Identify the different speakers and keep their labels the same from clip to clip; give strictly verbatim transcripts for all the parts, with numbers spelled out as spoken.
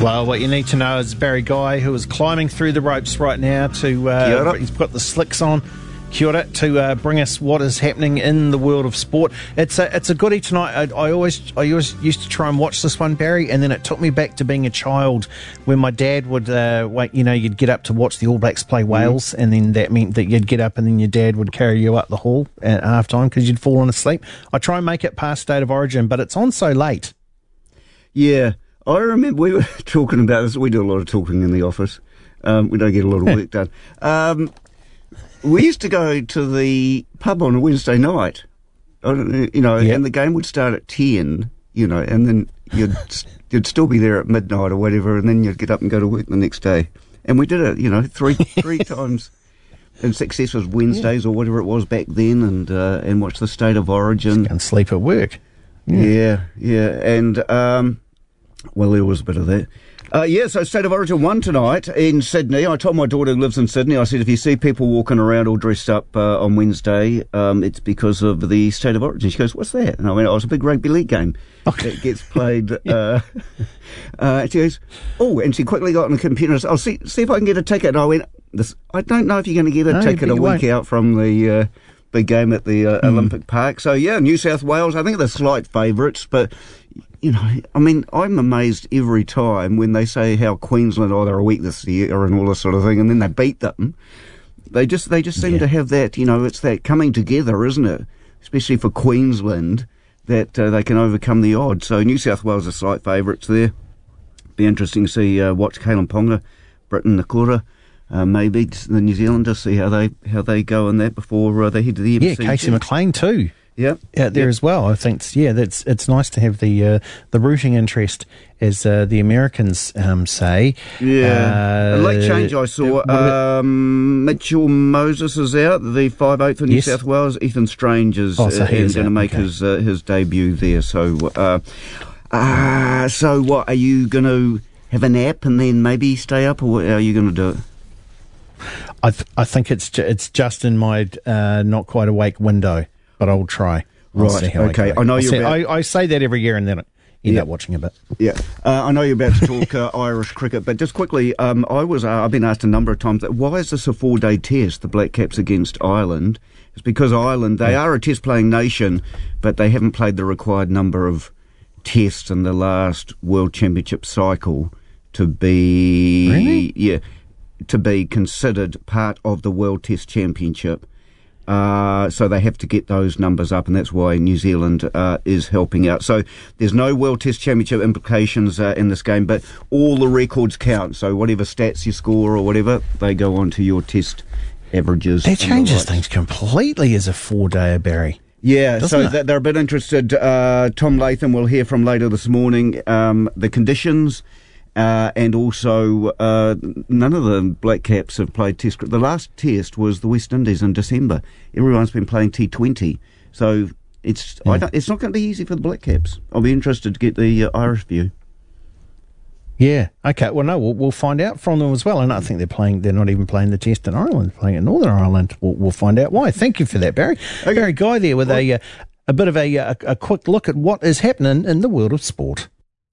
Speaker 1: Well, what you need to know is Barry Guy, who is climbing through the ropes right now to, uh, he's put the slicks on, kia ora, to uh, bring us what is happening in the world of sport. It's a, it's a goodie tonight. I, I always I always used to try and watch this one, Barry, and then it took me back to being a child when my dad would, uh, wait, you know, you'd get up to watch the All Blacks play Wales, mm. and then that meant that you'd get up and then your dad would carry you up the hall at half time because you'd fallen asleep. I try and make it past State of Origin, but it's on so late.
Speaker 2: Yeah. I remember we were talking about this. We do a lot of talking in the office. Um, we don't get a lot of work done. Um, we used to go to the pub on a Wednesday night, you know, yep. and the game would start at ten, you know, and then you'd you'd still be there at midnight or whatever, and then you'd get up and go to work the next day. And we did it, you know, three three times in successive Wednesdays yeah. or whatever it was back then, and uh, and watch the State of Origin.
Speaker 1: And sleep at work.
Speaker 2: Yeah, yeah, yeah. and. Um, Well, there was a bit of that. Uh, yeah, so State of Origin won tonight in Sydney. I told my daughter who lives in Sydney, I said, if you see people walking around all dressed up uh, on Wednesday, um, it's because of the State of Origin. She goes, what's that? And I went, oh, it's a big rugby league game okay. that gets played. yeah. uh, uh, she goes, oh, and she quickly got on the computer and said, I'll see, see if I can get a ticket. And I went, this, I don't know if you're going to get a no, ticket a week won't. out from the uh, big game at the uh, mm. Olympic Park. So, yeah, New South Wales, I think they're slight favourites, but... You know, I mean, I'm amazed every time when they say how Queensland, oh, they're a week this year and all this sort of thing, and then they beat them. They just they just seem yeah. to have that, you know, it's that coming together, isn't it? Especially for Queensland, that uh, they can overcome the odds. So New South Wales are slight favourites there. Be interesting to see, uh, watch Kalen Ponga, Britain Nakora, uh, maybe the New Zealanders, see how they how they go in that before uh, they head to the M C G.
Speaker 1: Yeah, Casey McLean too.
Speaker 2: Yep.
Speaker 1: Out there yep. as well. I think, yeah, that's it's nice to have the uh, the rooting interest, as uh, the Americans um, say.
Speaker 2: Yeah. Uh, a late change I saw. Um, Mitchell Moses is out, the five eighth for New yes. South Wales. Ethan Strange is,
Speaker 1: oh, so
Speaker 2: uh, is going to make
Speaker 1: okay.
Speaker 2: his uh, his debut there. So, uh, uh, so what, are you going to have a nap and then maybe stay up, or how are you going to do it?
Speaker 1: I th- I think it's ju- it's just in my uh, not quite awake window. But I'll try. I'll
Speaker 2: right, okay. I, I know you're
Speaker 1: say,
Speaker 2: about...
Speaker 1: I, I say that every year and then I end
Speaker 2: yeah.
Speaker 1: up watching a bit.
Speaker 2: Yeah. Uh, I know you're about to talk uh, Irish cricket, but just quickly, um, I was, uh, I've been asked a number of times, that why is this a four-day test, the Black Caps against Ireland? It's because Ireland, they yeah. are a test-playing nation, but they haven't played the required number of tests in the last World Championship cycle to be...
Speaker 1: Really?
Speaker 2: Yeah, to be considered part of the World Test Championship. Uh, so they have to get those numbers up, and that's why New Zealand uh, is helping out. So there's no World Test Championship implications uh, in this game, but all the records count. So whatever stats you score or whatever, they go on to your test averages.
Speaker 1: That changes things completely as a four-dayer, Barry.
Speaker 2: Yeah,
Speaker 1: Doesn't
Speaker 2: so
Speaker 1: it?
Speaker 2: th- they're a bit interested. Uh, Tom Latham we'll hear from later this morning. Um, the conditions... Uh, and also, uh, none of the Black Caps have played Test. The last Test was the West Indies in December. Everyone's been playing T twenty, so it's yeah. I don't, it's not going to be easy for the Black Caps. I'll be interested to get the uh, Irish view.
Speaker 1: Yeah. Okay. Well, no, we'll, we'll find out from them as well. And I think they're playing. They're not even playing the Test in Ireland. They're playing in Northern Ireland. We'll, we'll find out why. Thank you for that, Barry. Okay. Barry Guy there with a uh, a bit of a, a a quick look at what is happening in the world of sport.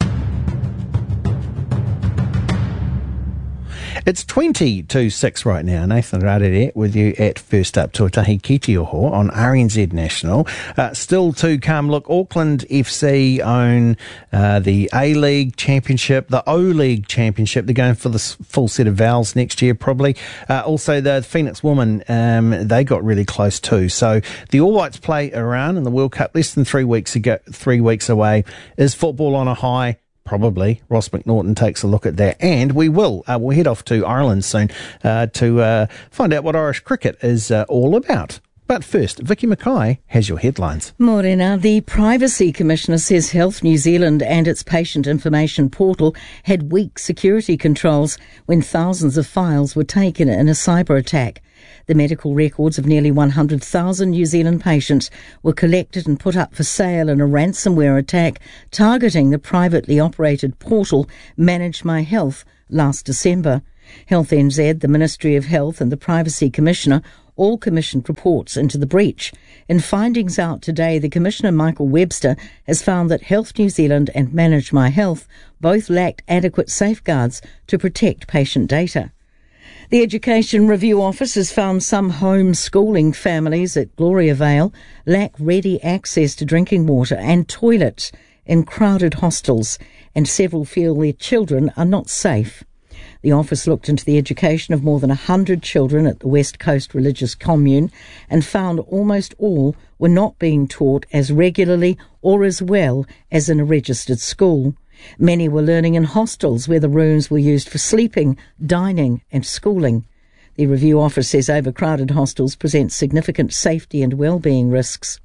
Speaker 1: It's twenty to six right now. Nathan Rarere with you at First Up Tuatahi ki te oho on R N Z National. Uh, still to come. Look, Auckland F C own uh, the A-League Championship, the O-League Championship. They're going for the full set of vowels next year, probably. Uh, also, the Phoenix Women, um, they got really close too. So the All Whites play Iran in the World Cup less than three weeks ago, three weeks away. Is football on a high? Probably. Ross McNaughton takes a look at that, and we will. Uh, we'll head off to Ireland soon uh, to uh, find out what Irish cricket is uh, all about. But first, Vicky Mackay has your headlines.
Speaker 3: Morena, the Privacy Commissioner says Health New Zealand and its patient information portal had weak security controls when thousands of files were taken in a cyber attack. The medical records of nearly one hundred thousand New Zealand patients were collected and put up for sale in a ransomware attack targeting the privately operated portal Manage My Health last December. Health N Z, the Ministry of Health and the Privacy Commissioner all commissioned reports into the breach. In findings out today, the Commissioner Michael Webster has found that Health New Zealand and Manage My Health both lacked adequate safeguards to protect patient data. The Education Review Office has found some homeschooling families at Gloria Vale lack ready access to drinking water and toilets in crowded hostels, and several feel their children are not safe. The office looked into the education of more than one hundred children at the West Coast Religious Commune and found almost all were not being taught as regularly or as well as in a registered school. Many were learning in hostels where the rooms were used for sleeping, dining and schooling. The review office says overcrowded hostels present significant safety and well-being risks.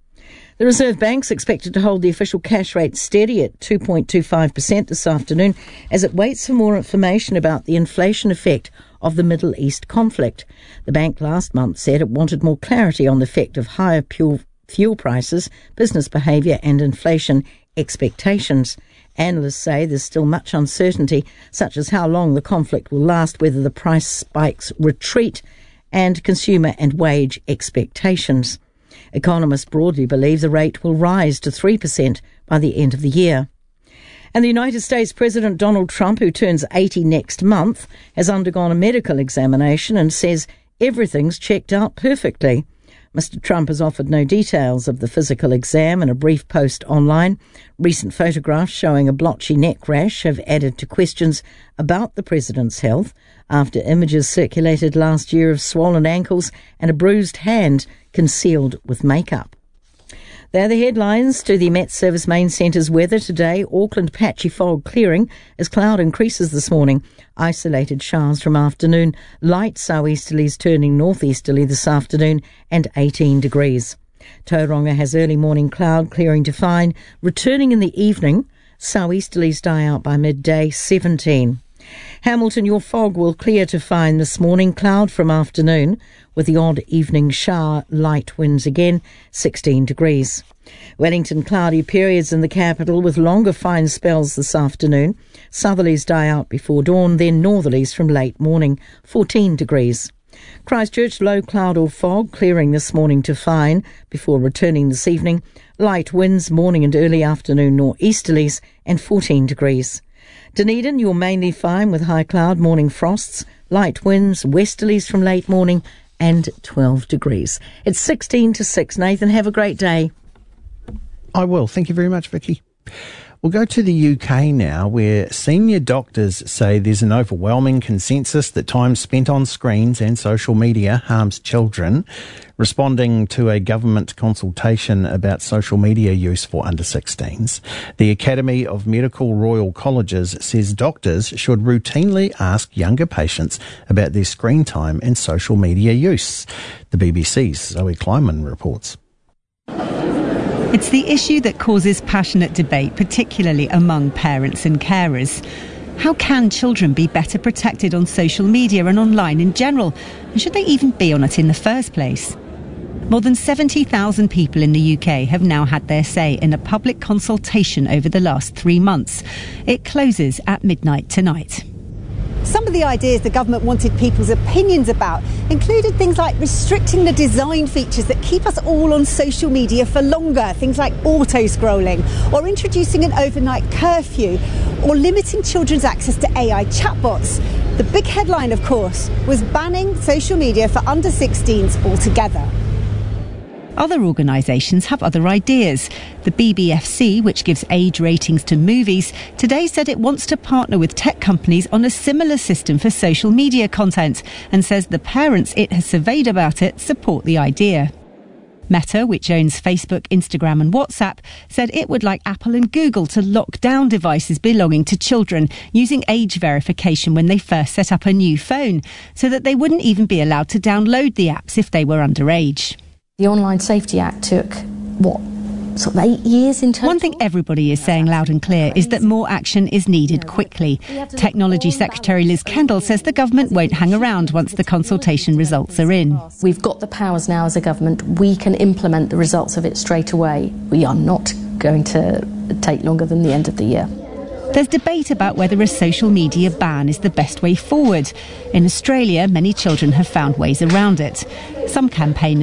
Speaker 3: The Reserve Bank's expected to hold the official cash rate steady at two point two five percent this afternoon as it waits for more information about the inflation effect of the Middle East conflict. The bank last month said it wanted more clarity on the effect of higher fuel prices, business behaviour and inflation expectations. Analysts say there's still much uncertainty, such as how long the conflict will last, whether the price spikes retreat, and consumer and wage expectations. Economists broadly believe the rate will rise to three percent by the end of the year. And the United States President Donald Trump, who turns eighty next month, has undergone a medical examination and says everything's checked out perfectly. Mister Trump has offered no details of the physical exam in a brief post online. Recent photographs showing a blotchy neck rash have added to questions about the president's health after images circulated last year of swollen ankles and a bruised hand concealed with makeup. They're the headlines. To the Met Service Main Centre's weather today: Auckland patchy fog clearing as cloud increases this morning. Isolated showers from afternoon. Light southeasterlies turning northeasterly this afternoon and eighteen degrees. Tauranga has early morning cloud clearing to fine. Returning in the evening. Southeasterlies die out by midday, seventeen. Hamilton, your fog will clear to fine this morning. Cloud from afternoon with the odd evening shower. Light winds again, sixteen degrees. Wellington, cloudy periods in the capital with longer fine spells this afternoon. Southerlies die out before dawn, then northerlies from late morning, fourteen degrees. Christchurch, low cloud or fog clearing this morning to fine before returning this evening. Light winds morning and early afternoon northeasterlies and fourteen degrees. Dunedin, you're mainly fine with high cloud, morning frosts, light winds, westerlies from late morning and twelve degrees. It's sixteen to six. Nathan, have a great day.
Speaker 1: I will. Thank you very much, Vicky. We'll go to the U K now, where senior doctors say there's an overwhelming consensus that time spent on screens and social media harms children. Responding to a government consultation about social media use for under sixteens, the Academy of Medical Royal Colleges says doctors should routinely ask younger patients about their screen time and social media use. The B B C's Zoe Kleiman reports.
Speaker 4: It's the issue that causes passionate debate, particularly among parents and carers. How can children be better protected on social media and online in general? And should they even be on it in the first place? More than seventy thousand people in the U K have now had their say in a public consultation over the last three months. It closes at midnight tonight.
Speaker 5: Some of the ideas the government wanted people's opinions about included things like restricting the design features that keep us all on social media for longer, things like auto-scrolling, or introducing an overnight curfew, or limiting children's access to A I chatbots. The big headline, of course, was banning social media for under sixteens altogether.
Speaker 4: Other organisations have other ideas. The B B F C, which gives age ratings to movies, today said it wants to partner with tech companies on a similar system for social media content and says the parents it has surveyed about it support the idea. Meta, which owns Facebook, Instagram and WhatsApp, said it would like Apple and Google to lock down devices belonging to children using age verification when they first set up a new phone, so that they wouldn't even be allowed to download the apps if they were underage.
Speaker 6: The Online Safety Act took, what, sort of eight years in total?
Speaker 4: One thing everybody is saying loud and clear is that more action is needed quickly. Technology Secretary Liz Kendall says the government won't hang around once the consultation results are in.
Speaker 6: We've got the powers now as a government. We can implement the results of it straight away. We are not going to take longer than the end of the year.
Speaker 4: There's debate about whether a social media ban is the best way forward. In Australia, many children have found ways around it. Some campaigners